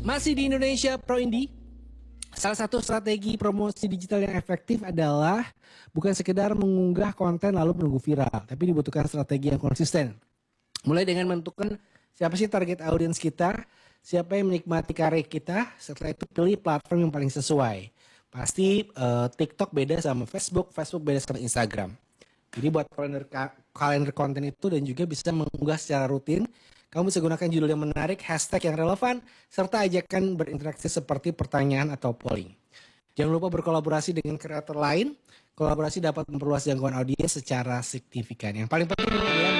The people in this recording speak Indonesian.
Masih di Indonesia Pro Indie. Salah satu strategi promosi digital yang efektif adalah bukan sekedar mengunggah konten lalu menunggu viral, tapi dibutuhkan strategi yang konsisten. Mulai dengan menentukan siapa sih target audiens kita, siapa yang menikmati karya kita, setelah itu pilih platform yang paling sesuai. Pasti TikTok beda sama Facebook, Facebook beda sama Instagram. Jadi buat kalender konten itu dan juga bisa mengunggah secara rutin. Kamu bisa gunakan judul yang menarik, hashtag yang relevan, serta ajakan berinteraksi seperti pertanyaan atau polling. Jangan lupa berkolaborasi dengan kreator lain. Kolaborasi dapat memperluas jangkauan audiens secara signifikan. Yang paling penting adalah